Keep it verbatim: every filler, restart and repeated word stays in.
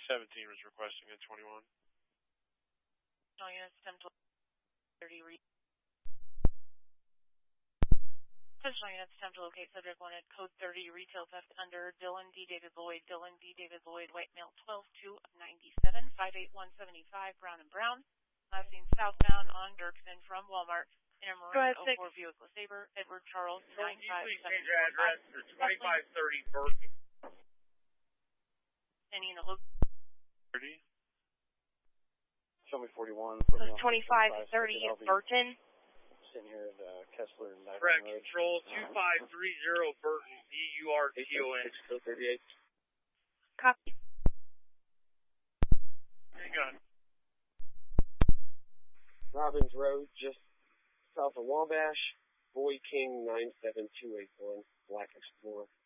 seventeen was requesting a twenty-one. No units, attempt to thirty re Attention units, attempt to locate subject wanted code thirty retail theft under Dylan D. David Lloyd, Dylan D. David Lloyd, white male twelve two of ninety-seven, five eight one seven five, Brown and Brown. Last seen southbound on Dirksen from Walmart in a maroon oh four Buick LeSabre, Edward Charles, nine five seven. Please change your address to twenty-five thirty Burton. Any unit look thirty. Show me forty-one. So twenty-five thirty Burton. Sitting here at uh, Kessler and Correct. Control two five three zero Burton, B U R T O N. thirty-eight. Copy. Hang on. Robbins Road, just south of Wabash. Boy King nine seven two eight one, Black Explorer.